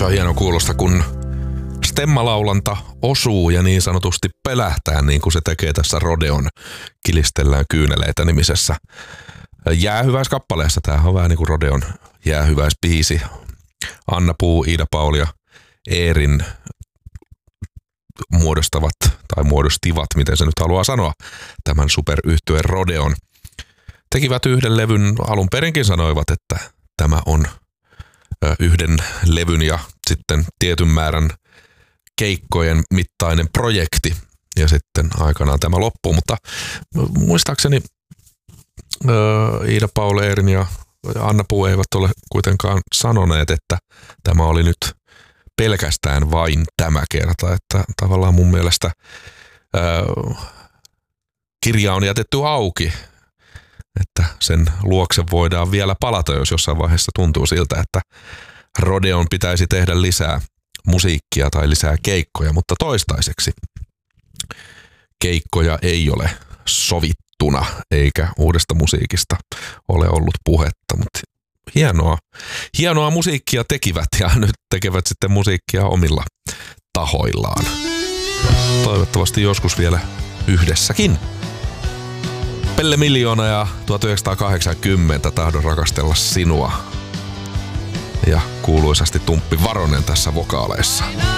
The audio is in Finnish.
on hieno kuulosta, kun stemmalaulanta osuu ja niin sanotusti pelähtää, niin kuin se tekee tässä Rodeon Kilistellään kyyneleitä -nimisessä jäähyväiskappaleessa. Tämähän on vähän niin kuin Rodeon jäähyväisbiisi. Anna Puu, Iida Pauli ja Eerin muodostivat, miten se nyt haluaa sanoa, tämän superyhtyeen Rodeon. Tekivät yhden levyn, alun perinkin sanoivat, että tämä on yhden levyn ja sitten tietyn määrän keikkojen mittainen projekti. Ja sitten aikanaan tämä loppuu, mutta muistaakseni Iida Pauli, Eerin ja Anna Puu eivät ole kuitenkaan sanoneet, että tämä oli nyt pelkästään vain tämä kerta, että tavallaan mun mielestä kirja on jätetty auki, että sen luokse voidaan vielä palata, jos jossain vaiheessa tuntuu siltä, että Rodeon pitäisi tehdä lisää musiikkia tai lisää keikkoja, mutta toistaiseksi keikkoja ei ole sovittuna eikä uudesta musiikista ole ollut puhetta, mutta hienoa musiikkia tekivät ja nyt tekevät sitten musiikkia omilla tahoillaan. Toivottavasti joskus vielä yhdessäkin. Pelle Miljoona ja 1980 Tahdon rakastella sinua. Ja kuuluisasti Tumppi Varonen tässä vokaaleissa.